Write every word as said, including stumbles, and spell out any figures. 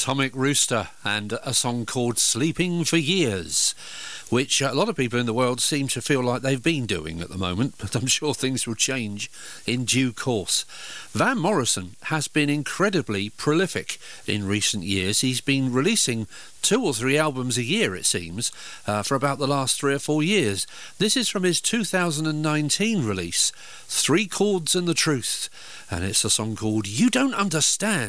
Atomic Rooster and a song called Sleeping for Years, which a lot of people in the world seem to feel like they've been doing at the moment, but I'm sure things will change in due course. Van Morrison has been incredibly prolific in recent years. He's been releasing two or three albums a year, it seems, uh, for about the last three or four years. This is from his two thousand nineteen release, Three Chords and the Truth, and it's a song called You Don't Understand.